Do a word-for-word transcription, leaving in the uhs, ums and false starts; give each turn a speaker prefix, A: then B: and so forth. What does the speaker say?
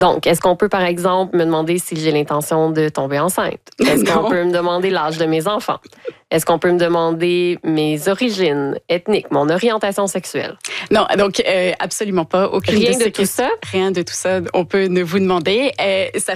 A: Donc, est-ce qu'on peut, par exemple, me demander si j'ai l'intention de tomber enceinte? Est-ce qu'on peut me demander l'âge de mes enfants? Est-ce qu'on peut me demander mes origines ethniques, mon orientation sexuelle?
B: Non, donc euh, absolument pas. Aucune
A: Rien
B: de,
A: de
B: ces
A: tout ça?
B: Rien de tout ça. On peut ne vous demander. Euh, ça